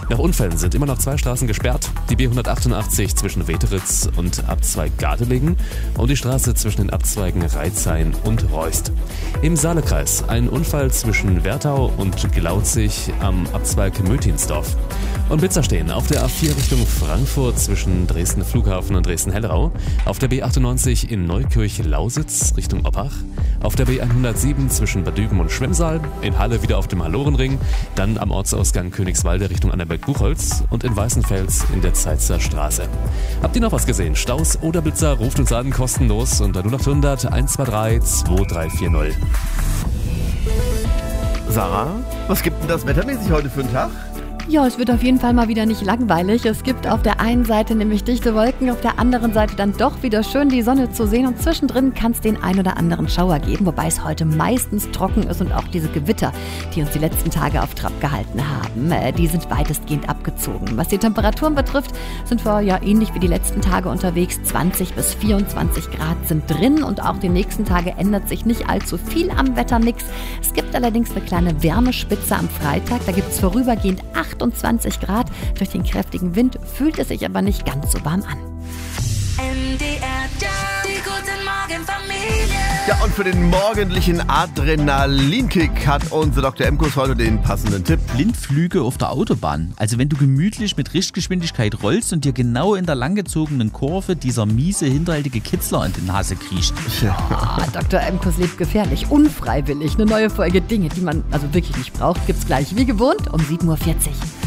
Nach Unfällen sind immer noch 2 Straßen gesperrt. Die B188 zwischen Weteritz und Abzweig Gardelegen und die Straße zwischen den Abzweigen Reitzhain und Reust. Im Saalekreis ein Unfall zwischen Wertau und Glauzig am Abzweig Mötinsdorf. Und Blitzer stehen auf der A4 Richtung Frankfurt zwischen Dresden Flughafen und Dresden-Hellrau, auf der B98 in Neukirch-Lausitz Richtung Oppach, auf der B107 zwischen Bad Düben und Schwemmsaal, in Halle wieder auf dem Hallorenring, dann am Ortsausgang Königswalde Richtung Annaberg-Buchholz und in Weißenfels in der Zeitzer Straße. Habt ihr noch was gesehen? Staus oder Blitzer? Ruft uns an, kostenlos unter 0800 123 2340. Sarah, was gibt denn das wettermäßig heute für einen Tag? Ja, es wird auf jeden Fall mal wieder nicht langweilig. Es gibt auf der einen Seite nämlich dichte Wolken, auf der anderen Seite dann doch wieder schön die Sonne zu sehen und zwischendrin kann es den ein oder anderen Schauer geben, wobei es heute meistens trocken ist und auch diese Gewitter, die uns die letzten Tage auf Trab gehalten haben, die sind weitestgehend abgezogen. Was die Temperaturen betrifft, sind wir ja ähnlich wie die letzten Tage unterwegs. 20 bis 24 Grad sind drin und auch die nächsten Tage ändert sich nicht allzu viel am Wettermix. Es gibt allerdings eine kleine Wärmespitze am Freitag, da gibt es vorübergehend 28 Grad. Durch den kräftigen Wind fühlt es sich aber nicht ganz so warm an. MDR Jump, die guten Morgenfamilie. Ja, und für den morgendlichen Adrenalinkick hat unser Dr. Emkus heute den passenden Tipp. Blindflüge auf der Autobahn. Also wenn du gemütlich mit Richtgeschwindigkeit rollst und dir genau in der langgezogenen Kurve dieser miese, hinterhältige Kitzler in die Nase kriecht. Dr. Emkus lebt gefährlich, unfreiwillig. Eine neue Folge Dinge, die man also wirklich nicht braucht, gibt's gleich wie gewohnt um 7.40 Uhr.